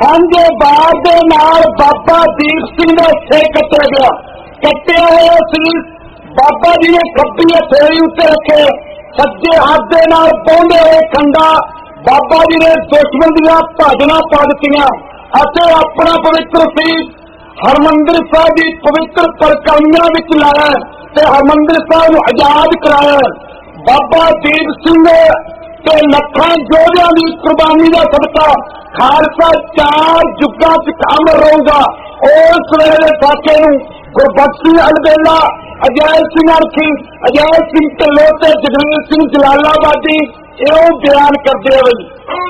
ਸਾਂਝੇ ਬਾਰ ਦੇ ਨਾਲ ਬਾਬਾ ਦੀਪ ਸਿੰਘ ਦਾ ਸਿਰ ਕੱਟਿਆ ਗਿਆ। ਕੱਟਿਆ ਹੋਇਆ ਸੀ ਬਾਬਾ ਜੀ ਨੇ ਖੱਬੀ ਹਥੇਲੀ ਉੱਤੇ ਰੱਖੇ, ਸੱਜੇ ਹੱਥ ਦੇ ਨਾਲ ਪਾਉਂਦੇ ਹੋਏ ਖੰਡਾ ਬਾਬਾ ਜੀ ਨੇ ਦੁਸ਼ਮਣ ਦੀਆਂ ਭਾਜਣਾ ਪਾ ਦਿੱਤੀਆਂ ਅਤੇ ਆਪਣਾ ਪਵਿੱਤਰ ਸੀਸ ਹਰਮੰਦਰ ਸਾਹਿਬ ਦੀ ਪਵਿੱਤਰ ਪਰਕਰਮੀਆਂ ਵਿੱਚ ਲਾਇਆ ਤੇ ਹਰਮੰਦਰ ਸਾਹਿਬ ਨੂੰ ਆਜ਼ਾਦ ਕਰਾਇਆ। ਬਾਬਾ ਦੀਪ ਸਿੰਘ ਤੇ ਲੱਖਾਂ ਯੋਧਿਆਂ ਦੀ ਕੁਰਬਾਨੀ ਦਾ ਸਦਕਾ ਖਾਲਸਾ 4 ਯੁੱਗਾਂ ਚ ਕਾਮਯਾਬ ਰਹੂਗਾ। ਉਸ ਵੇਲੇ ਸਾਕੇ ਨੂੰ ਗੁਰਬਖਸ਼ ਸਿੰਘ ਅਲਬੇਲਾ, ਅਜੈਬ ਸਿੰਘ ਅਰਖੀ, ਅਜੈਬ ਸਿੰਘ ਢਿੱਲੋਂ ਤੇ ਜਗਵੀਰ ਸਿੰਘ ਜਲਾਲਾਬਾਦੀ ਇਹੋ ਬਿਆਨ ਕਰਦੇ ਹੋਏ